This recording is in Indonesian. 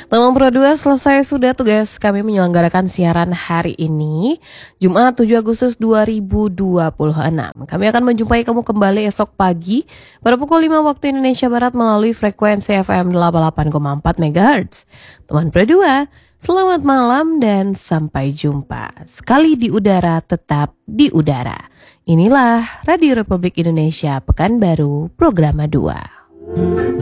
Teman Pro 2 selesai sudah tugas kami menyelenggarakan siaran hari ini, Jumat 7 Agustus 2026. Kami akan menjumpai kamu kembali esok pagi pada pukul 5 waktu Indonesia Barat melalui frekuensi FM 88,4 MHz. Teman Pro 2, selamat malam dan sampai jumpa. Sekali di udara, tetap di udara. Inilah Radio Republik Indonesia Pekanbaru, Programa 2.